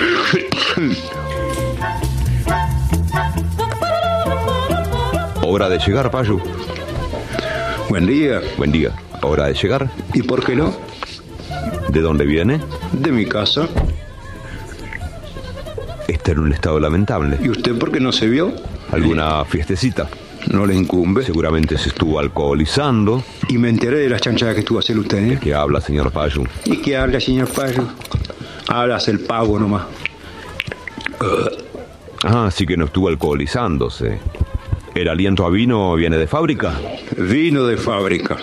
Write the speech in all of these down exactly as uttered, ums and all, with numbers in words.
Hora de llegar, Payu. Buen día. Buen día. Hora de llegar. ¿Y por qué no? ¿De dónde viene? De mi casa. Está en un estado lamentable. ¿Y usted por qué no se vio? ¿Alguna fiestecita? No le incumbe. Seguramente se estuvo alcoholizando. Y me enteré de las chanchadas que estuvo a hacer usted, ¿eh? ¿Qué habla, señor Payu? ¿Y qué habla, señor Payu? Hablas el pavo nomás. Ah, sí que no estuvo alcoholizándose. ¿El aliento a vino viene de fábrica? Vino de fábrica.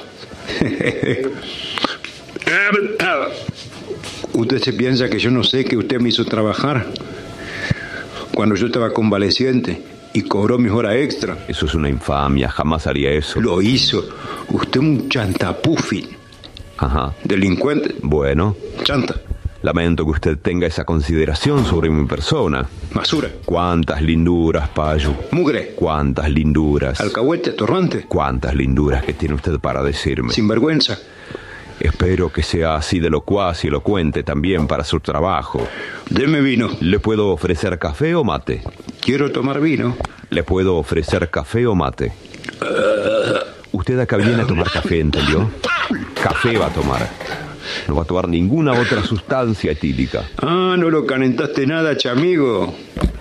Usted se piensa que yo no sé que usted me hizo trabajar cuando yo estaba convaleciente y cobró mis horas extra. Eso es una infamia, jamás haría eso. Lo hizo. Usted un chantapufin. Ajá. Delincuente. Bueno. Chanta. Lamento que usted tenga esa consideración sobre mi persona. Basura. Cuántas linduras, Payu. Mugre. Cuántas linduras. Alcahuete, atorrante. Cuántas linduras que tiene usted para decirme. Sinvergüenza. Espero que sea así de locuaz y elocuente también para su trabajo. Deme vino. ¿Le puedo ofrecer café o mate? Quiero tomar vino. ¿Le puedo ofrecer café o mate? Usted acá viene a tomar café, ¿entendió? Café va a tomar. No va a tomar ninguna otra sustancia etílica. Ah, no lo calentaste nada, chamigo.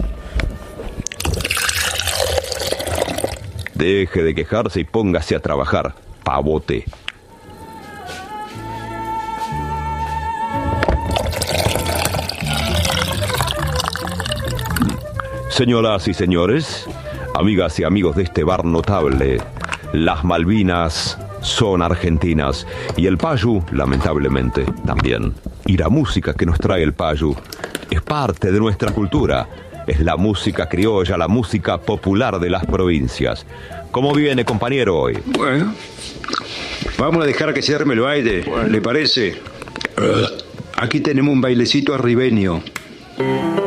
Deje de quejarse y póngase a trabajar, pavote. Señoras y señores, amigas y amigos de este bar notable, las Malvinas son argentinas y el Payu, lamentablemente, también. Y la música que nos trae el Payu es parte de nuestra cultura. Es la música criolla, la música popular de las provincias. ¿Cómo viene, compañero, hoy? Bueno, vamos a dejar que se arme el baile, ¿le parece? Aquí tenemos un bailecito arribeño.